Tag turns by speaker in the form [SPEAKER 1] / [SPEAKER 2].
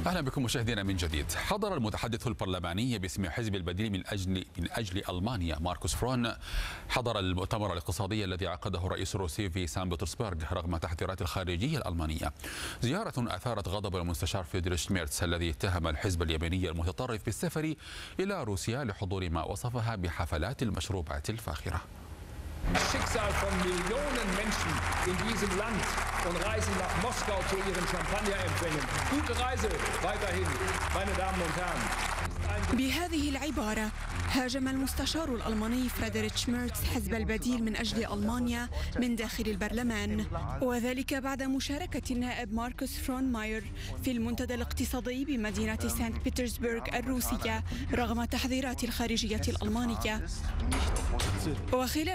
[SPEAKER 1] أهلا بكم مشاهدينا من جديد. حضر المتحدث البرلماني باسم حزب البديل من أجل ألمانيا ماركوس فرون حضر المؤتمر الاقتصادي الذي عقده الرئيس الروسي في سان بطرسبرغ رغم تحذيرات الخارجية الألمانية. زيارة أثارت غضب المستشار فريدريش ميرتس الذي اتهم الحزب اليميني المتطرف بالسفر إلى روسيا لحضور ما وصفها بحفلات المشروبات الفاخرة.
[SPEAKER 2] Schicksal von Millionen Menschen in diesem Land und reisen nach Moskau zu ihren Champagnerempfängen. Gute Reise weiterhin, meine Damen und Herren.
[SPEAKER 3] بهذه العبارة هاجم المستشار الألماني فريدريش ميرتس حزب البديل من أجل ألمانيا من داخل البرلمان، وذلك بعد مشاركة النائب ماركوس فرون ماير في المنتدى الاقتصادي بمدينة سانت بطرسبرغ الروسية رغم تحذيرات الخارجية الألمانية. وخلال